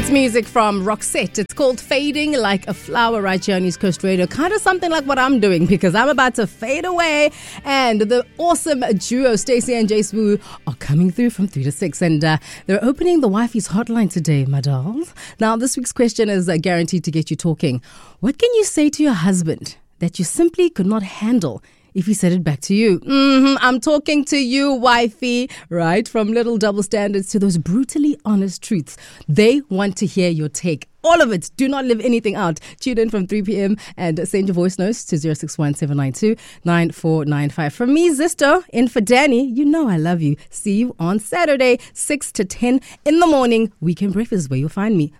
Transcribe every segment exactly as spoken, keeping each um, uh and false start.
It's music from Roxette. It's called Fading Like a Flower right here on East Coast Radio. Kind of something like what I'm doing because I'm about to fade away. And the awesome duo, Stacey and Jace Wu, are coming through from three to six. And uh, they're opening the wifey's hotline today, my dolls. Now, this week's question is uh, guaranteed to get you talking. What can you say to your husband that you simply could not handle if he said it back to you? Mm-hmm, I'm talking to you, wifey, right? From little double standards to those brutally honest truths. They want to hear your take. All of it. Do not leave anything out. Tune in from three p.m. and send your voice notes to zero six one seven nine two nine four nine five. From me, Zisto, in for Danny, you know I love you. See you on Saturday, six to ten in the morning. Weekend breakfast is where you'll find me.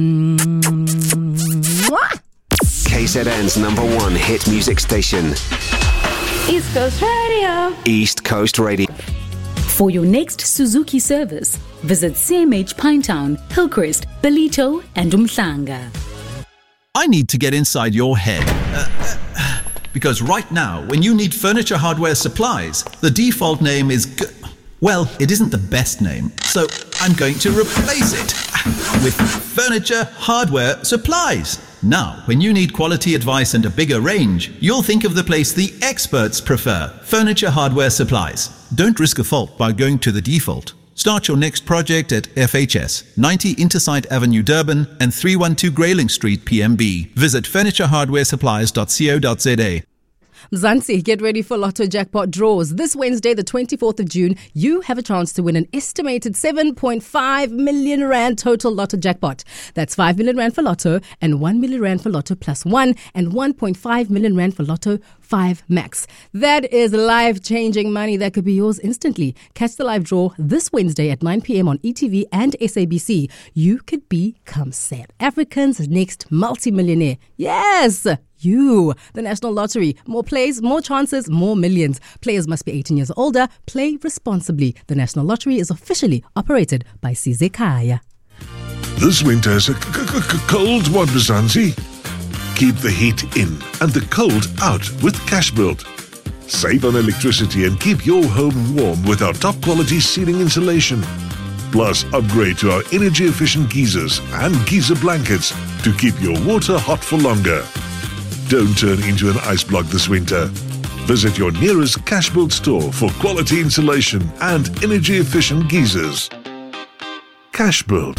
Mwah! K Z N's number one hit music station. East Coast Radio. East Coast Radio. For your next Suzuki service, visit C M H Pinetown, Hillcrest, Ballito, and Umhlanga. I need to get inside your head. Uh, uh, because right now, when you need furniture hardware supplies, the default name is... G- well, it isn't the best name, so I'm going to replace it with Furniture Hardware Supplies. Now, when you need quality advice and a bigger range, you'll think of the place the experts prefer, Furniture Hardware Supplies. Don't risk a fault by going to the default. Start your next project at F H S, ninety Intersite Avenue, Durban, and three one two Grayling Street, P M B. Visit furniture hardware supplies dot co dot za. Mzansi, get ready for Lotto Jackpot draws. This Wednesday, the twenty-fourth of June, you have a chance to win an estimated seven point five million rand total Lotto Jackpot. That's five million rand for Lotto and one million rand for Lotto plus one and one point five million rand for Lotto five Max. That is life-changing money that could be yours instantly. Catch the live draw this Wednesday at nine p.m. on E T V and S A B C. You could become South Africa's next multimillionaire. Yes! You, the National Lottery. More plays, more chances, more millions. Players must be eighteen years or older. Play responsibly. The National Lottery is officially operated by Sizekaya. This winter is a c- c- c- cold one, Mzansi. Keep the heat in and the cold out with Cashbuild. Save on electricity and keep your home warm with our top-quality ceiling insulation. Plus, upgrade to our energy-efficient geysers and geyser blankets to keep your water hot for longer. Don't turn into an ice block this winter. Visit your nearest Cashbuild store for quality insulation and energy-efficient geysers. Cashbuild.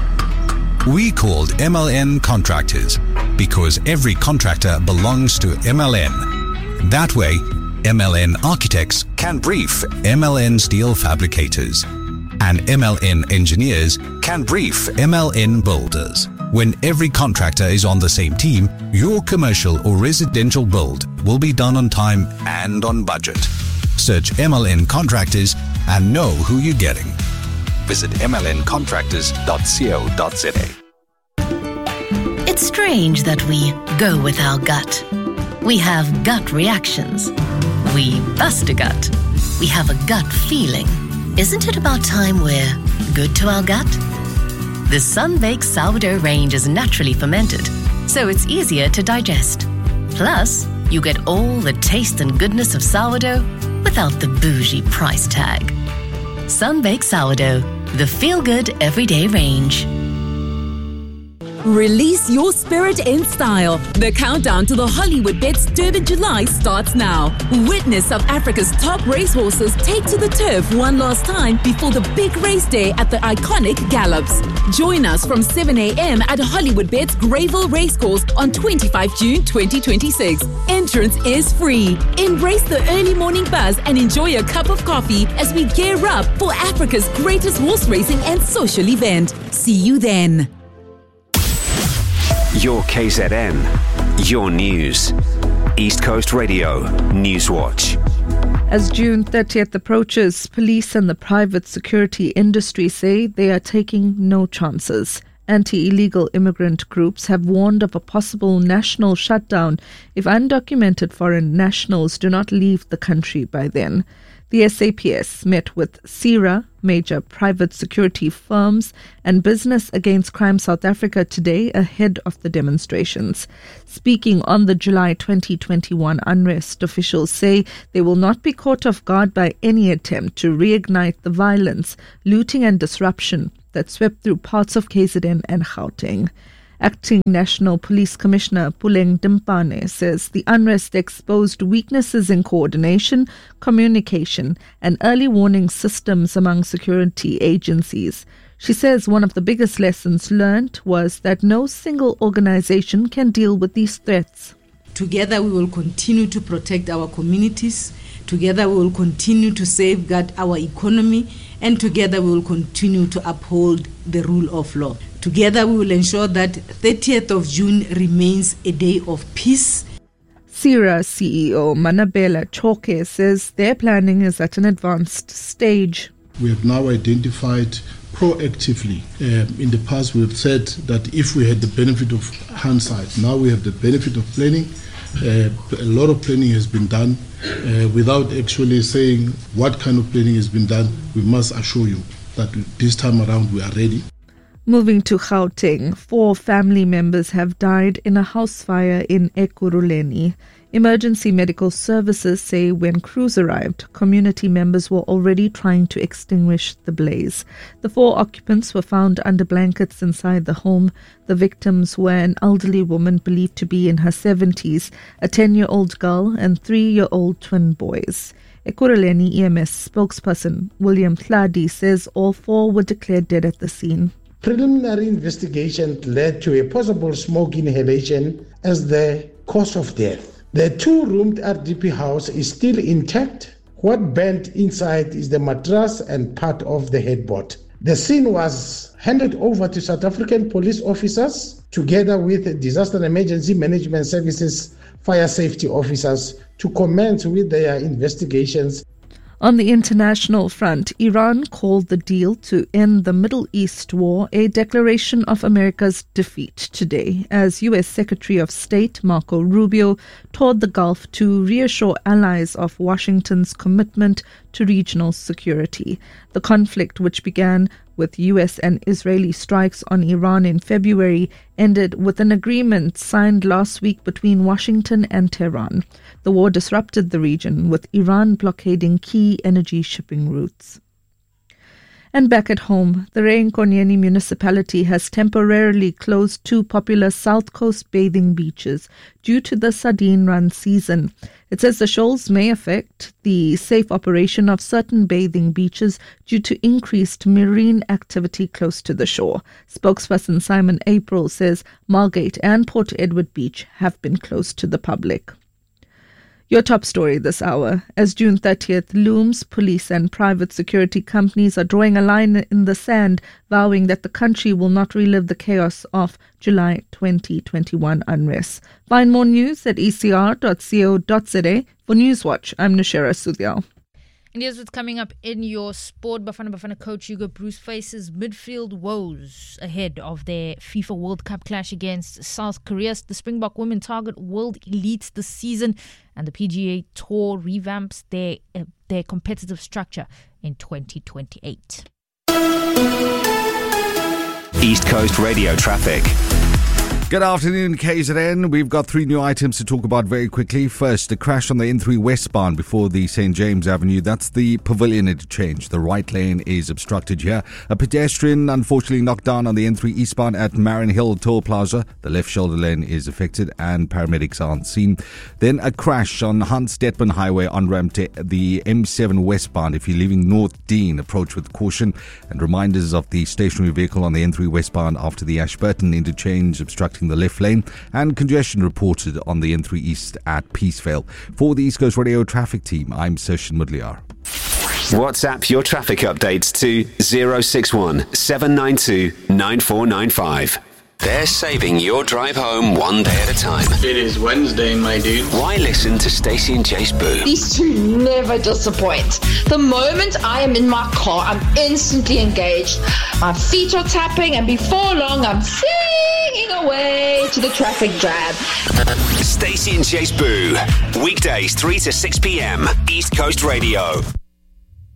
We called M L N Contractors because every contractor belongs to M L N. That way, M L N Architects can brief M L N Steel Fabricators, and M L N Engineers can brief M L N Builders. When every contractor is on the same team, your commercial or residential build will be done on time and on budget. Search M L N Contractors and know who you're getting. Visit m l n contractors dot co dot za. It's strange that we go with our gut. We have gut reactions. We bust a gut. We have a gut feeling. Isn't it about time we're good to our gut? The Sun-Baked Sourdough range is naturally fermented, so it's easier to digest. Plus, you get all the taste and goodness of sourdough without the bougie price tag. Sun-Baked Sourdough, the feel-good everyday range. Release your spirit in style. The countdown to the Hollywoodbets Durban July starts now. Witness South Africa's top racehorses take to the turf one last time before the big race day at the iconic Gallops. Join us from seven a.m. at Hollywoodbets Greyville Racecourse on the twenty-fifth of June twenty twenty-six. Entrance is free. Embrace the early morning buzz and enjoy a cup of coffee as we gear up for Africa's greatest horse racing and social event. See you then. Your K Z N, your news. East Coast Radio, Newswatch. As June thirtieth approaches, police and the private security industry say they are taking no chances. Anti-illegal immigrant groups have warned of a possible national shutdown if undocumented foreign nationals do not leave the country by then. The S A P S met with SERA, major private security firms, and Business Against Crime South Africa today ahead of the demonstrations. Speaking on the July twenty twenty-one unrest, officials say they will not be caught off guard by any attempt to reignite the violence, looting and disruption that swept through parts of K Z N and Gauteng. Acting National Police Commissioner Puleng Dimpane says the unrest exposed weaknesses in coordination, communication, and early warning systems among security agencies. She says one of the biggest lessons learned was that no single organization can deal with these threats. Together we will continue to protect our communities. Together we will continue to safeguard our economy, and together we will continue to uphold the rule of law. Together we will ensure that thirtieth of June remains a day of peace. SERA C E O Manabela Choke says their planning is at an advanced stage. We have now identified proactively. Uh, in the past we have said that if we had the benefit of hindsight, now we have the benefit of planning. Uh, a lot of planning has been done. Uh, without actually saying what kind of planning has been done, we must assure you that this time around we are ready. Moving to Gauteng, four family members have died in a house fire in Ekurhuleni. Emergency medical services say when crews arrived, community members were already trying to extinguish the blaze. The four occupants were found under blankets inside the home. The victims were an elderly woman believed to be in her seventies, a ten-year-old girl, and three-year-old twin boys. Ekurhuleni E M S spokesperson William Tladi says all four were declared dead at the scene. Preliminary investigation led to a possible smoke inhalation as the cause of death. The two-roomed R D P house is still intact. What burnt inside is the mattress and part of the headboard. The scene was handed over to South African police officers together with Disaster and Emergency Management Services fire safety officers to commence with their investigations. On the international front, Iran called the deal to end the Middle East war a declaration of America's defeat today, as U S Secretary of State Marco Rubio toured the Gulf to reassure allies of Washington's commitment to regional security. The conflict, which began with U S and Israeli strikes on Iran in February, ended with an agreement signed last week between Washington and Tehran. The war disrupted the region, with Iran blockading key energy shipping routes. And back at home, the Rhein-Konieni municipality has temporarily closed two popular South Coast bathing beaches due to the sardine run season. It says the shoals may affect the safe operation of certain bathing beaches due to increased marine activity close to the shore. Spokesperson Simon April says Margate and Port Edward Beach have been closed to the public. Your top story this hour. As June thirtieth looms, police and private security companies are drawing a line in the sand, vowing that the country will not relive the chaos of July twenty twenty-one unrest. Find more news at e c r dot co dot z a. For Newswatch, I'm Nashera Sudhyal. And here's what's coming up in your sport. Bafana Bafana coach Hugo Bruce faces midfield woes ahead of their FIFA World Cup clash against South Korea. The Springbok women target world elites this season, and the P G A Tour revamps their uh, their competitive structure in twenty twenty-eight. East Coast Radio traffic. Good afternoon, K Z N. We've got three new items to talk about very quickly. First, the crash on the N three westbound before the Saint James Avenue. That's the Pavilion interchange. The right lane is obstructed here. A pedestrian unfortunately knocked down on the N three eastbound at Marin Hill Toll Plaza. The left shoulder lane is affected and paramedics are on scene. Then a crash on Hans Detman Highway on ramp to the M seven westbound. If you're leaving North Dean, approach with caution. And reminders of the stationary vehicle on the N three westbound after the Ashburton interchange obstructing the left lane, and congestion reported on the N three East at Peacevale. For the East Coast Radio traffic team, I'm Sershin Mudliar. WhatsApp your traffic updates to zero six one seven nine two nine four nine five. They're saving your drive home one day at a time. It is Wednesday, my dude. Why listen to Stacey and Jace Boo? These two never disappoint. The moment I am in my car, I'm instantly engaged. My feet are tapping, and before long, I'm singing away to the traffic jam. Stacey and Jace Boo. Weekdays three to six p.m. East Coast Radio.